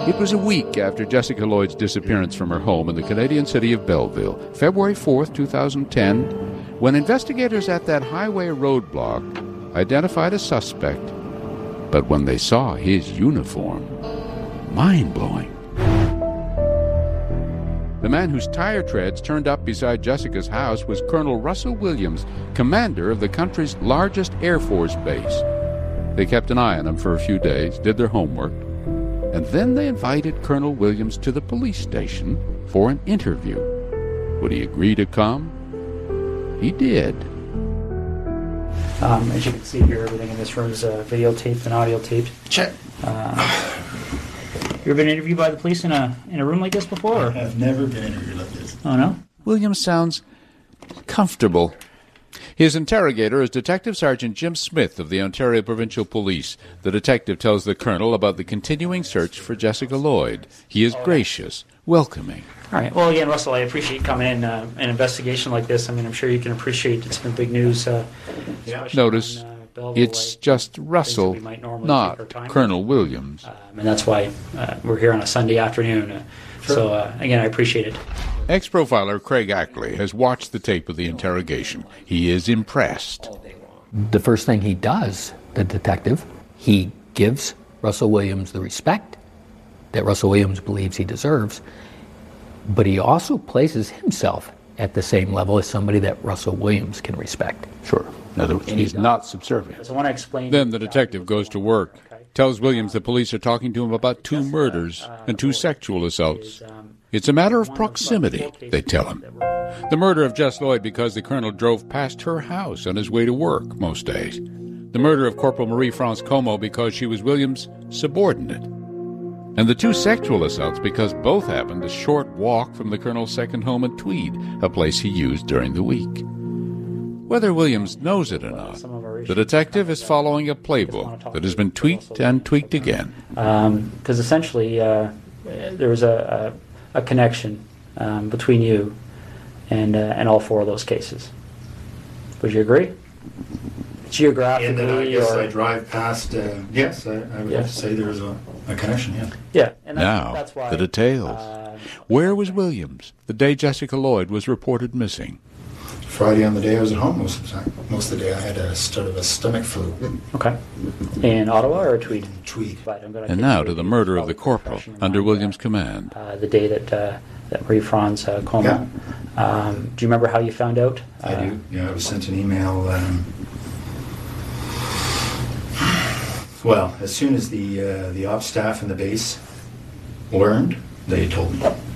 It was a week after Jessica Lloyd's disappearance from her home in the Canadian city of Belleville, February 4th, 2010, when investigators at that highway roadblock identified a suspect. But when they saw his uniform, mind-blowing. The man whose tire treads turned up beside Jessica's house was Colonel Russell Williams, commander of the country's largest Air Force base. They kept an eye on him for a few days, did their homework, and then they invited Colonel Williams to the police station for an interview. Would he agree to come? He did. As you can see here, everything in this room is videotaped and audio taped. Check. You ever been interviewed by the police in a room like this before? Or? I've never been interviewed like this. Oh, no? Williams sounds comfortable. His interrogator is Detective Sergeant Jim Smith of the Ontario Provincial Police. The detective tells the colonel about the continuing search for Jessica Lloyd. He is gracious, welcoming. All right. Well, again, Russell, I appreciate you coming in. An investigation like this, I mean, I'm sure you can appreciate it's been big news. Notice, it's just Russell, not Colonel Williams. And that's why we're here on a Sunday afternoon. So, again, I appreciate it. Ex-profiler Craig Ackley has watched the tape of the interrogation. He is impressed. The first thing he does, the detective, he gives Russell Williams the respect that Russell Williams believes he deserves, but he also places himself at the same level as somebody that Russell Williams can respect. Sure. In other words, he's not subservient. So I want to explain. Then the detective goes to work, tells Williams the police are talking to him about 2 murders and 2 sexual assaults. It's a matter of proximity, they tell him. The murder of Jess Lloyd because the colonel drove past her house on his way to work most days. The murder of Corporal Marie-France Como because she was Williams' subordinate. And the 2 sexual assaults because both happened a short walk from the colonel's second home in Tweed, a place he used during the week. Whether Williams knows it or not, the detective is following a playbook that has been tweaked and tweaked again. Because essentially there was a connection between you and all 4 of those cases. Would you agree? Geographically, and then I guess I drive past. Yes, I would have to say there's a connection. Yeah. Yeah. And that's why, the details. Where was Williams the day Jessica Lloyd was reported missing? Friday on the day I was at home most of the time. Most of the day I had a stomach flu. Okay. In Ottawa or Tweed? Tweed. And now to the murder of the corporal under Williams' command. The day that Marie-France Como. Yeah. Do you remember how you found out? I do. Yeah, I was sent an email. Well, as soon as the ops staff and the base learned, they told me.